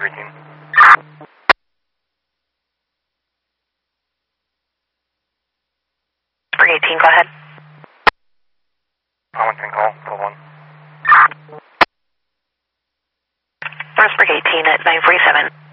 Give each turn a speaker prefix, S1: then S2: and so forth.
S1: 18.
S2: Spring 18, go ahead.
S1: Arlington call, call 1.
S2: North Spring 18 at 947.